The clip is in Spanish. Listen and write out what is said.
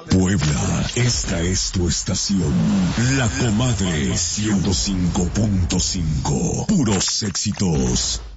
Puebla, esta es tu estación. La Comadre 105.5. Puros éxitos.